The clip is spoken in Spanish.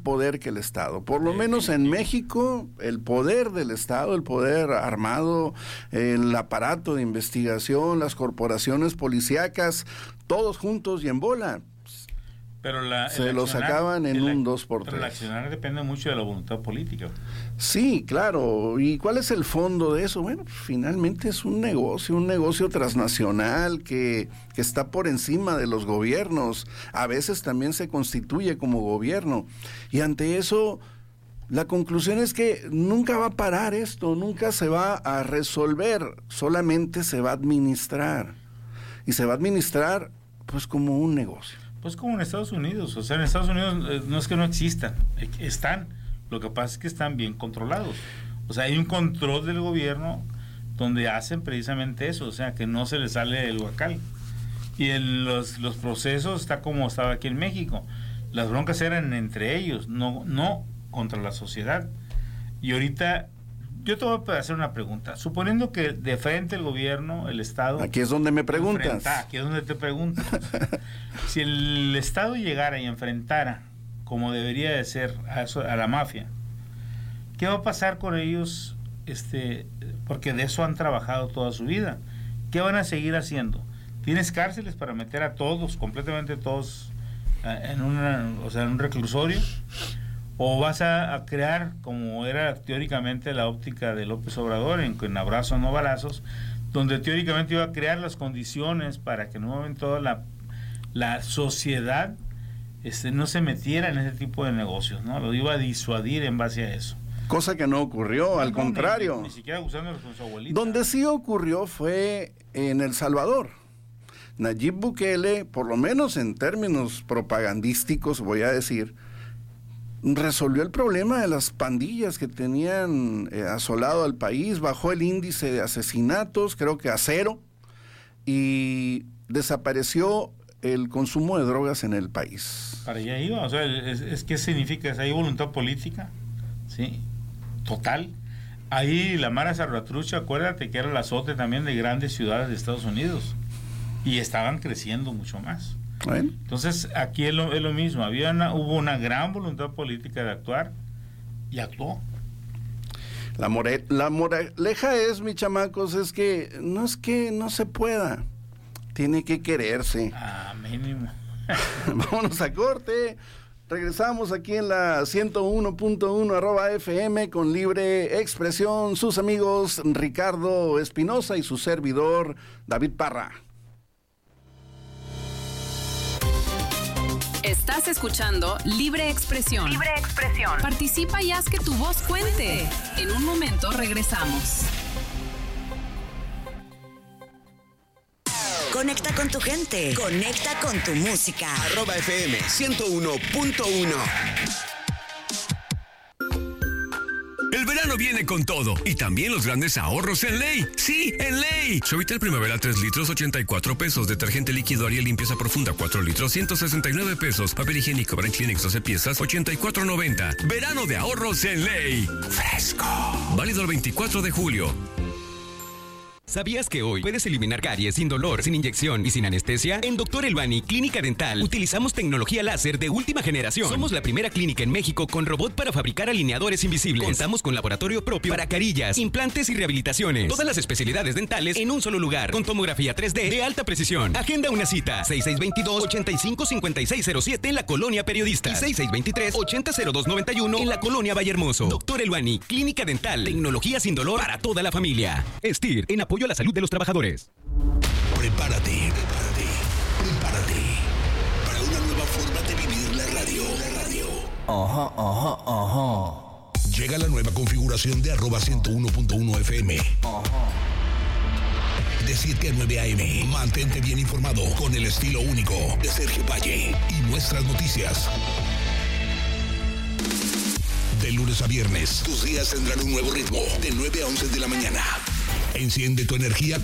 poder que el Estado. Por lo menos en México, el poder del Estado, el poder armado, el aparato de investigación, las corporaciones policíacas, todos juntos y en bola. Pero se lo sacaban en un 2x3. Pero el accionar depende mucho de la voluntad política. Sí, claro. ¿Y cuál es el fondo de eso? Bueno, finalmente es un negocio transnacional que está por encima de los gobiernos. A veces también se constituye como gobierno. Y ante eso, la conclusión es que nunca va a parar esto, nunca se va a resolver, solamente se va a administrar. Y se va a administrar, pues, como un negocio. Pues como en Estados Unidos, o sea, en Estados Unidos no es que no existan, están, lo que pasa es que están bien controlados, o sea, hay un control del gobierno donde hacen precisamente eso, o sea, que no se les sale el huacal, y en los procesos está como estaba aquí en México, las broncas eran entre ellos, no contra la sociedad, y ahorita yo te voy a hacer una pregunta. Suponiendo que de frente el gobierno, el Estado... Aquí es donde me preguntas. Aquí es donde te pregunto. Si el Estado llegara y enfrentara, como debería de ser, a la mafia, ¿qué va a pasar con ellos? Porque de eso han trabajado toda su vida. ¿Qué van a seguir haciendo? ¿Tienes cárceles para meter a todos, completamente todos, en un reclusorio? ¿O vas a crear, como era teóricamente la óptica de López Obrador, en abrazos no balazos, donde teóricamente iba a crear las condiciones para que nuevamente toda la sociedad no se metiera en ese tipo de negocios, ¿no? Lo iba a disuadir en base a eso. Cosa que no ocurrió, al contrario. Ni siquiera usándolos con su abuelita. Donde sí ocurrió fue en El Salvador. Nayib Bukele, por lo menos en términos propagandísticos, voy a decir, resolvió el problema de las pandillas que tenían asolado al país, bajó el índice de asesinatos, creo que a 0, y desapareció el consumo de drogas en el país. Para allá iba, o sea, ¿qué significa? ¿Hay voluntad política? Sí, total. Ahí la Mara Salvatrucha, acuérdate que era el azote también de grandes ciudades de Estados Unidos, y estaban creciendo mucho más. Bueno. Entonces aquí es lo mismo, hubo una gran voluntad política de actuar y actuó. La moraleja es, mis chamacos, es que no se pueda, tiene que quererse. Mínimo. Vámonos a corte. Regresamos aquí en la 101.1 @FM con Libre Expresión, sus amigos Ricardo Espinosa y su servidor David Parra. Estás escuchando Libre Expresión. Libre Expresión. Participa y haz que tu voz cuente. En un momento regresamos. Conecta con tu gente. Conecta con tu música. @FM 101.1. El verano viene con todo y también los grandes ahorros en Ley. ¡Sí, en Ley! Suavitel Primavera 3 litros, 84 pesos. Detergente líquido Ariel Limpieza Profunda 4 litros, 169 pesos. Papel higiénico Brand Kleenex 12 piezas, 84.90. Verano de ahorros en Ley. Fresco. Válido el 24 de julio. ¿Sabías que hoy puedes eliminar caries sin dolor, sin inyección y sin anestesia? En Dr. Elbani Clínica Dental utilizamos tecnología láser de última generación. Somos la primera clínica en México con robot para fabricar alineadores invisibles. Contamos con laboratorio propio para carillas, implantes y rehabilitaciones. Todas las especialidades dentales en un solo lugar, con tomografía 3D de alta precisión. Agenda una cita, 6622-855607 en la Colonia Periodista y 6623-800291 en la Colonia Vallehermoso. Dr. Elbani Clínica Dental, tecnología sin dolor para toda la familia. STIR, en apoyo a la salud de los trabajadores. Prepárate para una nueva forma de vivir la radio. Ajá. Llega la nueva configuración de @101.1 FM. De 7 a 9 AM. Mantente bien informado con el estilo único de Sergio Valle y nuestras noticias. De lunes a viernes, tus días tendrán un nuevo ritmo, de 9 a 11 de la mañana. Enciende tu energía